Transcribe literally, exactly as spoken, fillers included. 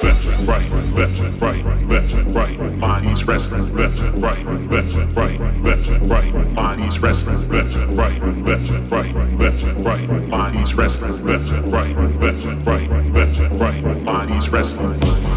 left and right, left and right, left and right. Money's restless, left and right, left and right, left and right. Money's restless, left and right, left and right, left and right. Money's restless, left and right, left and right, left and right. Money's restless.